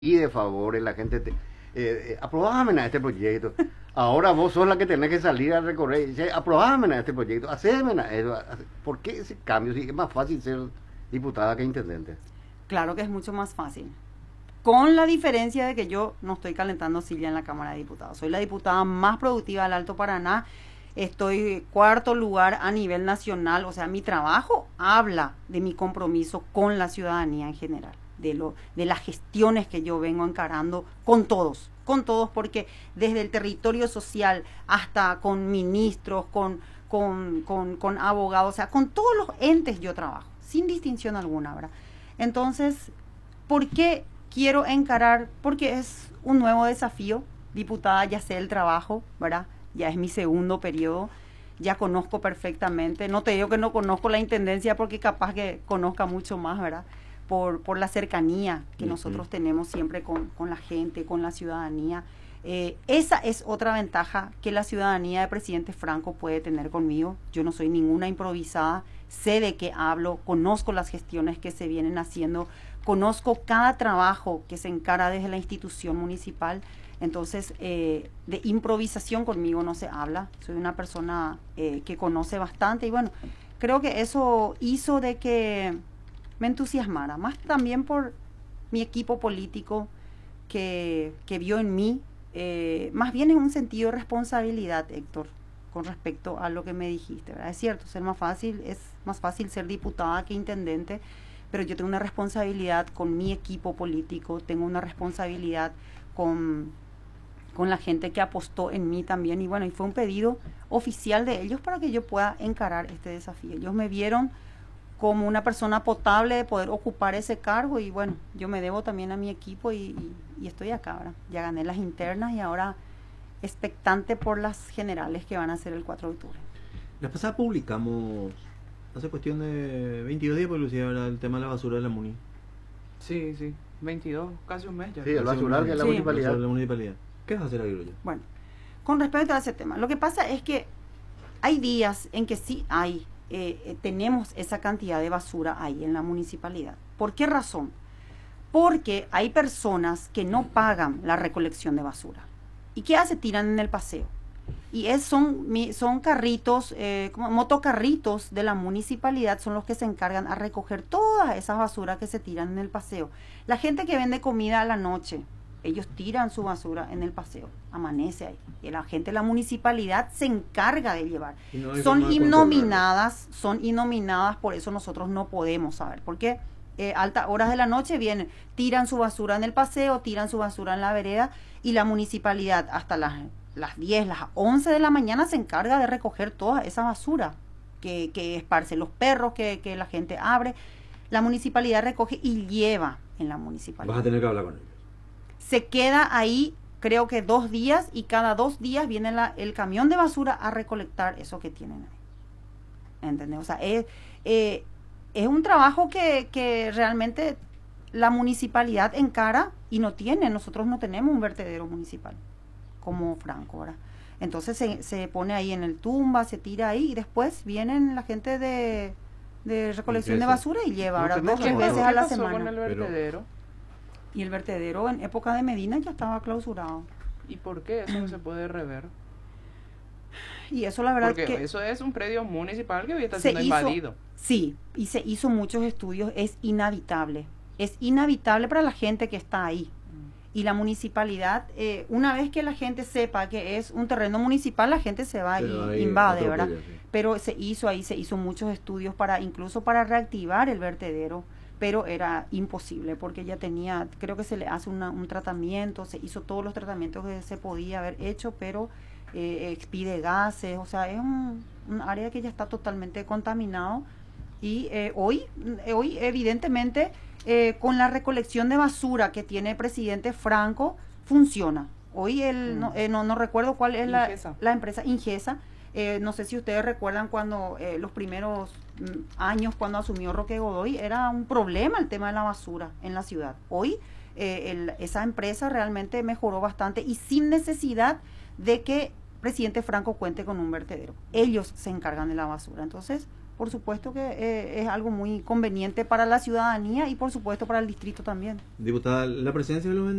pide favores, la gente te... aprobámena este proyecto. Ahora vos sos la que tenés que salir a recorrer. Dice, aprobámena este proyecto, hacémena eso. ¿Por qué ese cambio? Si es más fácil ser diputada que intendente. Claro que es mucho más fácil. Con la diferencia de que yo no estoy calentando silla en la Cámara de Diputados. Soy la diputada más productiva del Alto Paraná. Estoy cuarto lugar a nivel nacional. O sea, mi trabajo habla de mi compromiso con la ciudadanía en general. De las gestiones que yo vengo encarando con todos, porque desde el territorio social hasta con ministros, con abogados, o sea, con todos los entes yo trabajo, sin distinción alguna, ¿verdad? Entonces, ¿por qué quiero encarar? Porque es un nuevo desafío, diputada, ya sé el trabajo, ¿verdad? Ya es mi segundo periodo, ya conozco perfectamente, no te digo que no conozco la intendencia porque capaz que conozca mucho más, ¿verdad? Por la cercanía que nosotros tenemos siempre con la gente, con la ciudadanía. Esa es otra ventaja que la ciudadanía de presidente Franco puede tener conmigo. Yo no soy ninguna improvisada, sé de qué hablo, conozco las gestiones que se vienen haciendo, conozco cada trabajo que se encara desde la institución municipal. Entonces, de improvisación conmigo no se habla. Soy una persona que conoce bastante y bueno, creo que eso hizo de que me entusiasmara, más también por mi equipo político que vio en mí, más bien en un sentido de responsabilidad, Héctor, con respecto a lo que me dijiste, ¿verdad? Es cierto, es más fácil ser diputada que intendente, pero yo tengo una responsabilidad con mi equipo político, tengo una responsabilidad con la gente que apostó en mí también, y bueno, y fue un pedido oficial de ellos para que yo pueda encarar este desafío. Ellos me vieron como una persona potable de poder ocupar ese cargo y bueno, yo me debo también a mi equipo y estoy acá ahora. Ya gané las internas y ahora expectante por las generales que van a ser el 4 de octubre. La pasada publicamos, hace cuestión de 22 días, por Lucía, era el tema de la basura de la Muni. Sí, 22, casi un mes ya. Sí, el basural de la municipalidad. La municipalidad. ¿Qué vas a hacer ahí, ya? Bueno, con respecto a ese tema, lo que pasa es que hay días en que sí hay tenemos esa cantidad de basura ahí en la municipalidad. ¿Por qué razón? Porque hay personas que no pagan la recolección de basura. ¿Y qué hace? Tiran en el paseo. Y son carritos, como motocarritos de la municipalidad, son los que se encargan a recoger todas esas basuras que se tiran en el paseo. La gente que vende comida a la noche, ellos tiran su basura en el paseo, amanece ahí. Y la gente de la municipalidad se encarga de llevar. Son innominadas, por eso nosotros no podemos saber. Porque altas horas de la noche vienen, tiran su basura en el paseo, tiran su basura en la vereda, y la municipalidad hasta las 10, las 11 de la mañana se encarga de recoger toda esa basura que esparce los perros, que la gente abre. La municipalidad recoge y lleva en la municipalidad. Vas a tener que hablar con ellos. Se queda ahí, creo que 2 días, y cada 2 días viene el camión de basura a recolectar eso que tienen ahí. ¿Entendés? O sea, es un trabajo que realmente la municipalidad encara y no tiene. Nosotros no tenemos un vertedero municipal como Franco, ¿verdad? Entonces se pone ahí en el tumba, se tira ahí y después vienen la gente de recolección de basura y lleva, ¿verdad? 2 o 3 veces a la semana. Con el vertedero? Y el vertedero en época de Medina ya estaba clausurado. ¿Y por qué eso no se puede rever? Y eso la verdad porque que... eso es un predio municipal que hoy está siendo invadido. Sí, y se hizo muchos estudios, es inhabitable. Es inhabitable para la gente que está ahí. Y la municipalidad, una vez que la gente sepa que es un terreno municipal, la gente se va y invade, ¿verdad? Sí. Pero se hizo muchos estudios incluso para reactivar el vertedero, pero era imposible porque ya tenía, creo que se le hace un tratamiento, se hizo todos los tratamientos que se podía haber hecho, pero expide gases, o sea, es un área que ya está totalmente contaminado y hoy evidentemente con la recolección de basura que tiene el presidente Franco funciona. Hoy no recuerdo cuál es la empresa, Ingesa. No sé si ustedes recuerdan cuando los primeros años cuando asumió Roque Godoy era un problema el tema de la basura en la ciudad. Hoy esa empresa realmente mejoró bastante y sin necesidad de que presidente Franco cuente con un vertedero. Ellos se encargan de la basura. Entonces por supuesto que es algo muy conveniente para la ciudadanía y por supuesto para el distrito también. Diputada, la presencia de los